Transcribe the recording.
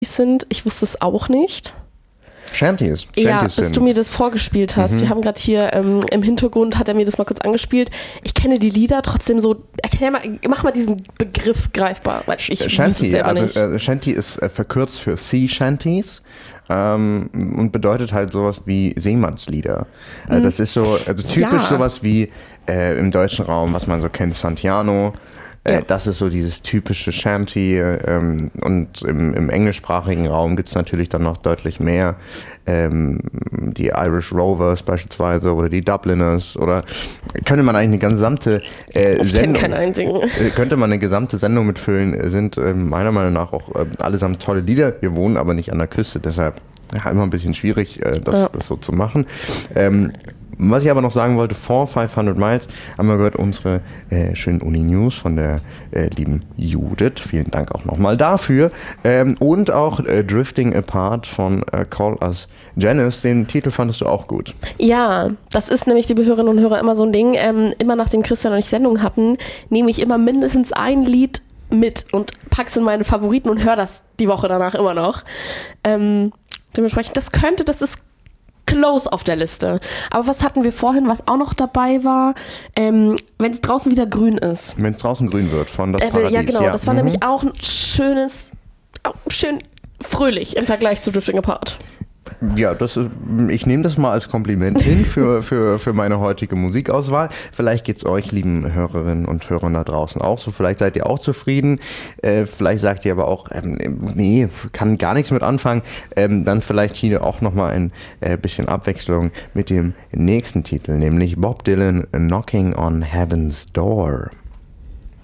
sind. Ich wusste es auch nicht. Shanties bis du mir das vorgespielt hast. Wir haben gerade hier im Hintergrund, hat er mir das mal kurz angespielt. Ich kenne die Lieder, trotzdem so, mach mal diesen Begriff greifbar. Weil ich Shanty, es selber nicht. Shanty ist verkürzt für Sea Shanties und bedeutet halt sowas wie Seemannslieder. Das ist so typisch sowas wie im deutschen Raum, was man so kennt, Santiano. Das ist so dieses typische Shanty und im englischsprachigen Raum gibt es natürlich dann noch deutlich mehr. Die Irish Rovers beispielsweise oder die Dubliners oder könnte man eigentlich eine gesamte Sendung, keinen einzigen. Könnte man eine gesamte Sendung mitfüllen, sind meiner Meinung nach auch allesamt tolle Lieder. Wir wohnen aber nicht an der Küste, deshalb immer ein bisschen schwierig, das so zu machen. Was ich aber noch sagen wollte, vor 500 Miles haben wir gehört, unsere schönen Uni-News von der lieben Judith. Vielen Dank auch nochmal dafür. Und auch Drifting Apart von Call Us Janice. Den Titel fandest du auch gut. Ja, das ist nämlich, liebe Hörerinnen und Hörer, immer so ein Ding. Immer nachdem Christian und ich Sendung hatten, nehme ich immer mindestens ein Lied mit und pack's in meine Favoriten und höre das die Woche danach immer noch. Dementsprechend, das ist close auf der Liste. Aber was hatten wir vorhin, was auch noch dabei war? Wenn es draußen wieder grün ist. Wenn es draußen grün wird, von Das Paradies. Ja, genau. Ja. Das war nämlich auch ein schön fröhlich im Vergleich zu Drifting Apart. Ja, ich nehme das mal als Kompliment hin für meine heutige Musikauswahl. Vielleicht geht's euch, lieben Hörerinnen und Hörern da draußen auch so. Vielleicht seid ihr auch zufrieden. Vielleicht sagt ihr aber auch, nee, kann gar nichts mit anfangen. Dann vielleicht hier auch nochmal ein bisschen Abwechslung mit dem nächsten Titel, nämlich Bob Dylan, Knocking on Heaven's Door.